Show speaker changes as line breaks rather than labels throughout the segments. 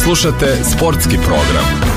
Slušate sportski program.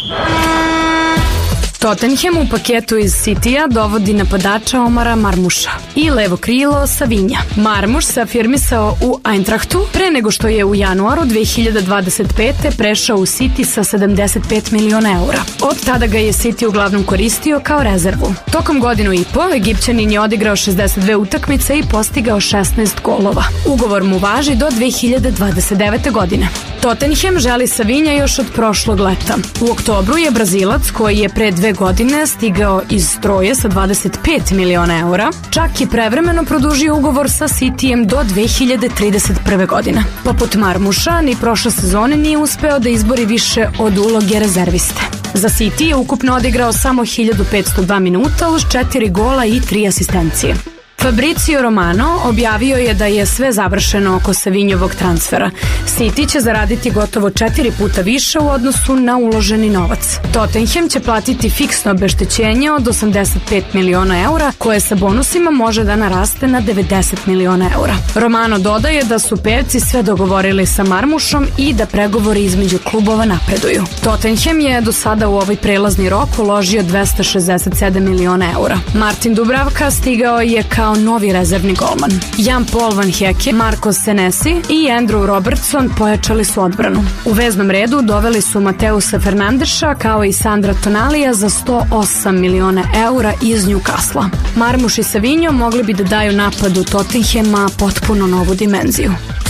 Tottenham u paketu iz Citya dovodi napadača Omara Marmuša i levo krilo Savinja. Marmuš se afirmisao u Eintrachtu pre nego što je u januaru 2025. prešao u City sa 75 miliona eura. Od tada ga je City uglavnom koristio kao rezervu. Tokom godinu i po, Egipćanin je odigrao 62 utakmice i postigao 16 golova. Ugovor mu važi do 2029. godine. Tottenham želi Savinja još od prošlog leta. U oktobru je Brazilac, koji je pre 2 godine stigao iz Troje sa 25 miliona eura, čak i prevremeno produžio ugovor sa Cityjem do 2031. godine. Poput Marmuša, ni prošle sezone nije uspeo da izbori više od uloge rezerviste. Za City je ukupno odigrao samo 1502 minuta uz 4 gola i 3 asistencije. Fabrizio Romano objavio je da je sve završeno oko Savinjovog transfera. City će zaraditi gotovo 4 puta više u odnosu na uloženi novac. Tottenham će platiti fiksno obeštećenje od 85 miliona eura, koje sa bonusima može da naraste na 90 miliona eura. Romano dodaje da su pevci sve dogovorili sa Marmušom i da pregovori između klubova napreduju. Tottenham je do sada u ovaj prelazni rok uložio 267 miliona eura. Martin Dubravka stigao je kao novi rezervni golman. Jan-Paul Van Hecke, Marko Senesi i Andrew Robertson pojačali su odbranu. U veznom redu doveli su Mateusa Fernandeša kao i Sandra Tonalija za 108 miliona eura iz Newcastle. Marmuš i Savinjo mogli bi da daju napadu Tottenhama potpuno novu dimenziju.